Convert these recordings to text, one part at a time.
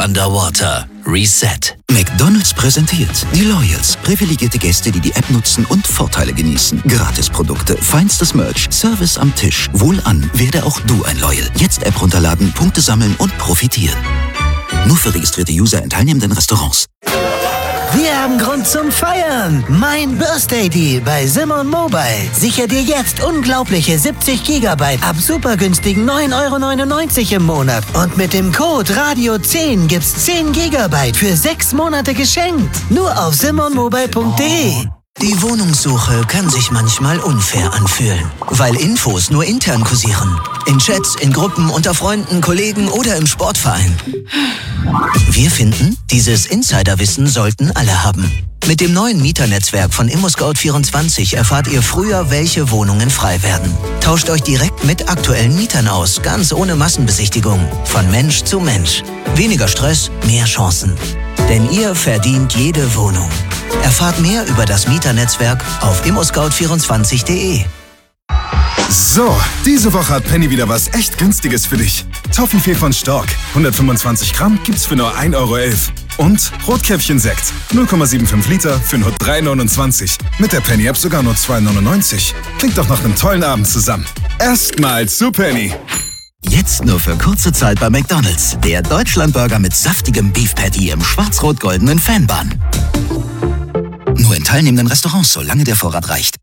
Underwater. Reset. McDonald's präsentiert die Loyals. Privilegierte Gäste, die die App nutzen und Vorteile genießen. Gratisprodukte, feinstes Merch, Service am Tisch. Wohlan, werde auch du ein Loyal. Jetzt App runterladen, Punkte sammeln und profitieren. Nur für registrierte User in teilnehmenden Restaurants. Wir haben Grund zum Feiern. Mein Birthday Deal bei Simon Mobile. Sicher dir jetzt unglaubliche 70 GB ab super günstigen 9,99 € im Monat. Und mit dem Code RADIO10 gibt's 10 GB für 6 Monate geschenkt. Nur auf simonmobile.de. Die Wohnungssuche kann sich manchmal unfair anfühlen, weil Infos nur intern kursieren. In Chats, in Gruppen, unter Freunden, Kollegen oder im Sportverein. Wir finden, dieses Insiderwissen sollten alle haben. Mit dem neuen Mieternetzwerk von ImmoScout24 erfahrt ihr früher, welche Wohnungen frei werden. Tauscht euch direkt mit aktuellen Mietern aus, ganz ohne Massenbesichtigung. Von Mensch zu Mensch. Weniger Stress, mehr Chancen. Denn ihr verdient jede Wohnung. Erfahrt mehr über das Mieternetzwerk auf immoscout24.de. So, diese Woche hat Penny wieder was echt Günstiges für dich. Toffifee von Stork, 125 Gramm gibt's für nur 1,11 € Und Rotkäppchen-Sekt, 0,75 Liter für nur 3,29 €. Mit der Penny-App sogar nur 2,99 €. Klingt doch nach einem tollen Abend zusammen. Erstmals zu Penny. Jetzt nur für kurze Zeit bei McDonald's. Der Deutschlandburger mit saftigem Beef Patty im schwarz-rot-goldenen Fanbun. Nur in teilnehmenden Restaurants, solange der Vorrat reicht.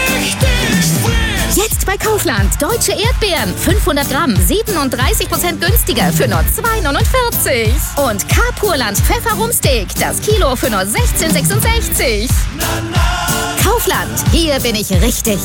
Jetzt bei Kaufland. Deutsche Erdbeeren. 500 Gramm. 37% günstiger für nur 2,49 €. Und K-Purland Pfeffer-Rumsteak. Das Kilo für nur 16,66 €. Kaufland. Hier bin ich richtig.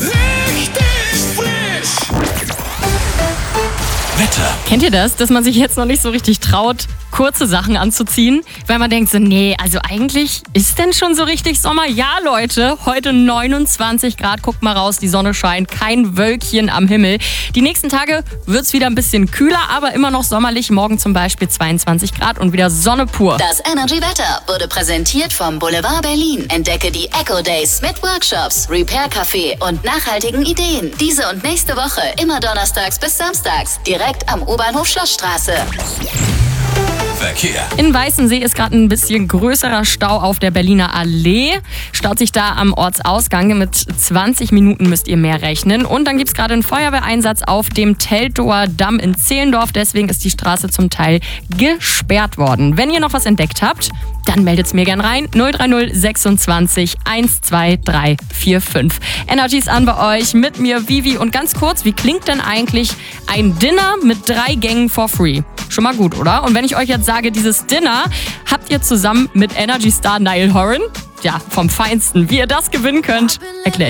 Wetter. Kennt ihr das, dass man sich jetzt noch nicht so richtig traut, kurze Sachen anzuziehen? Weil man denkt so, nee, also eigentlich ist denn schon so richtig Sommer? Ja, Leute, heute 29 Grad, guckt mal raus, die Sonne scheint, kein Wölkchen am Himmel. Die nächsten Tage wird es wieder ein bisschen kühler, aber immer noch sommerlich. Morgen zum Beispiel 22 Grad und wieder Sonne pur. Das Energy Wetter wurde präsentiert vom Boulevard Berlin. Entdecke die Eco Days mit Workshops, Repair Café und nachhaltigen Ideen. Diese und nächste Woche immer donnerstags bis samstags. Direkt am U-Bahnhof Schlossstraße. Verkehr. In Weißensee ist gerade ein bisschen größerer Stau auf der Berliner Allee. Staut sich da am Ortsausgang. Mit 20 Minuten müsst ihr mehr rechnen. Und dann gibt es gerade einen Feuerwehreinsatz auf dem Teltower Damm in Zehlendorf. Deswegen ist die Straße zum Teil gesperrt worden. Wenn ihr noch was entdeckt habt, dann meldet es mir gern rein. 030 26 12345. Energy ist an bei euch. Mit mir Vivi. Und ganz kurz, wie klingt denn eigentlich ein Dinner mit 3 Gängen for free? Schon mal gut, oder? Und wenn ich euch jetzt sage, dieses Dinner habt ihr zusammen mit Energy Star Niall Horan, ja, vom Feinsten. Wie ihr das gewinnen könnt, erkläre ich